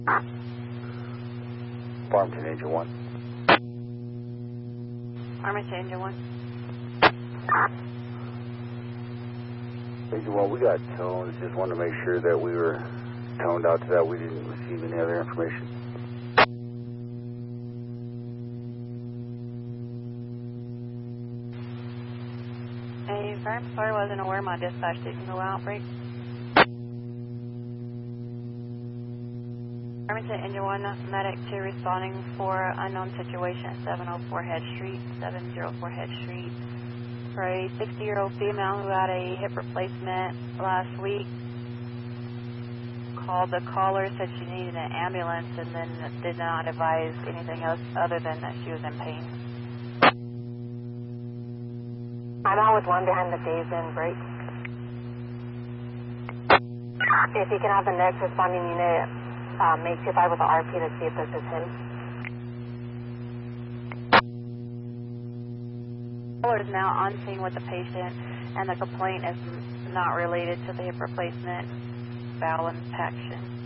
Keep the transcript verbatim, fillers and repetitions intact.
Farmington, Engine one. Farmington, Engine one. Engine one, we got tones. Just wanted to make sure that we were toned out to that. We didn't receive any other information. Hey, very sorry, wasn't aware my dispatch didn't go out. Break. Farmington, Engine one, medic two responding for unknown situation at seven oh four Head Street, seven oh four Head Street. For a sixty-year-old female who had a hip replacement last week, called the caller, said she needed an ambulance, and then did not advise anything else other than that she was in pain. I'm on with one behind the phase in break. If you can have the next responding unit uh, make two five with the R P to see if this is him. The caller is now on scene with the patient, and the complaint is not related to the hip replacement bowel infection.